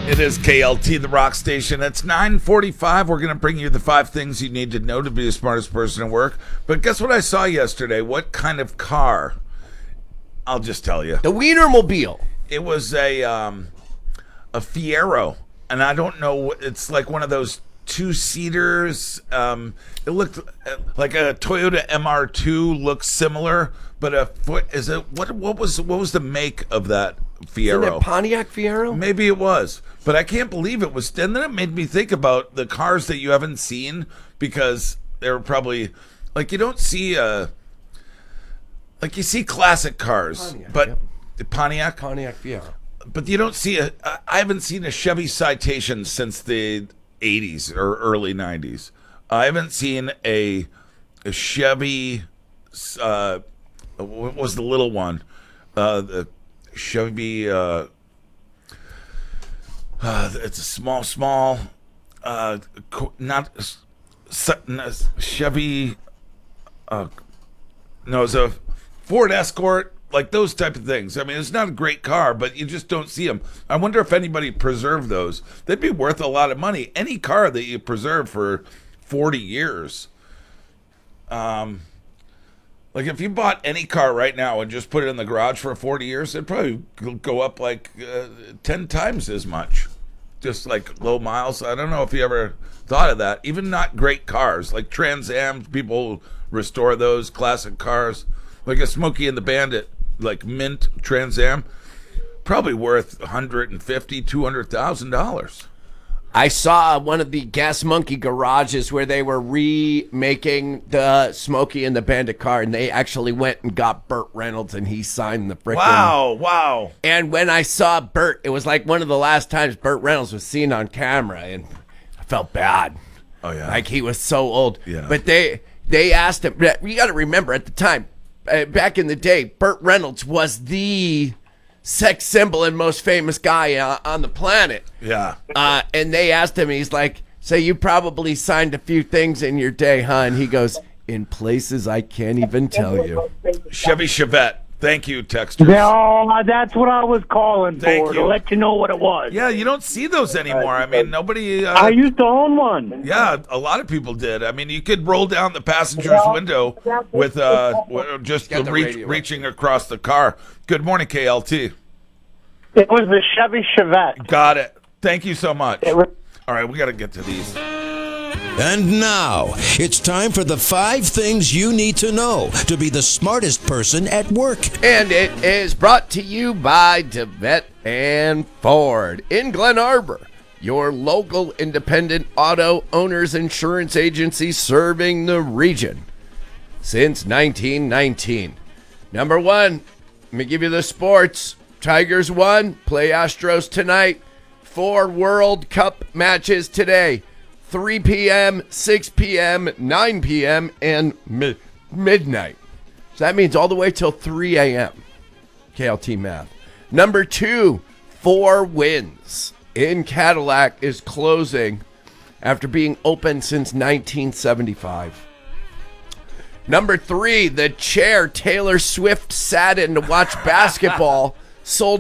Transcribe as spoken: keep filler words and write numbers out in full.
It is K L T, the rock station. It's nine forty-five. We're going to bring you the five things you need to know to be the smartest person at work. But guess what I saw yesterday? What kind of car? I'll just tell you. The Wienermobile. It was a um, a Fiero, and I don't know. It's like one of those two-seaters. Um, it looked like a Toyota M R two. Looks similar, but a foot is it? What what was what was the make of that Fiero? Isn't it Pontiac Fiero? Maybe it was, but I can't believe it was. And then it made me think about the cars that you haven't seen, because they were probably like you don't see a like you see classic cars, Pontiac, but yep. the Pontiac, Pontiac Fiero. but you don't see a. I haven't seen a Chevy Citation since the eighties or early nineties. I haven't seen a a Chevy. Uh, what was the little one? Uh, the Chevy. Uh, uh, it's a small, small. Uh, not, not Chevy. Uh, no, it's a Ford Escort. Like those type of things. I mean, it's not a great car, but you just don't see them. I wonder if anybody preserved those. They'd be worth a lot of money. Any car that you preserve for forty years. Um, like if you bought any car right now and just put it in the garage for forty years, it'd probably go up like uh, ten times as much. Just like low miles. I don't know if you ever thought of that. Even not great cars like Trans Am, people restore those classic cars. Like a Smokey and the Bandit, like mint Trans Am, probably worth one hundred fifty thousand dollars, two hundred thousand dollars. I saw one of the Gas Monkey garages where they were remaking the Smokey and the Bandit car, and they actually went and got Burt Reynolds, and he signed the frickin'. Wow, wow. And when I saw Burt, it was like one of the last times Burt Reynolds was seen on camera, and I felt bad. Oh, yeah. Like he was so old. Yeah. But they, they asked him, you got to remember at the time, Uh, back in the day, Burt Reynolds was the sex symbol and most famous guy uh, on the planet. Yeah. Uh, and they asked him, he's like, so you probably signed a few things in your day, huh? And he goes, in places I can't even tell you. Chevy Chevette. Thank you, Texter. No, that's what I was calling Thank for, you. to let you know what it was. Yeah, you don't see those anymore. I mean, nobody... Uh, I used to own one. yeah, a lot of people did. I mean, you could roll down the passenger's window with uh, w- just Got the the reach, radio. reaching across the car. Good morning, K L T. It was the Chevy Chevette. Got it. Thank you so much. It was- All right, we got to get to these. And now, it's time for the five things you need to know to be the smartest person at work. And it is brought to you by DeVette and Ford in Glen Arbor, your local independent auto owners insurance agency serving the region since nineteen nineteen. Number one, let me give you the sports. Tigers won, play Astros tonight. Four World Cup matches today. three p.m., six p.m., nine p.m., and mi- midnight. So that means all the way till three a.m. K L T math. Number two, Four Winds in Cadillac is closing after being open since nineteen seventy-five. Number three, the chair Taylor Swift sat in to watch basketball sold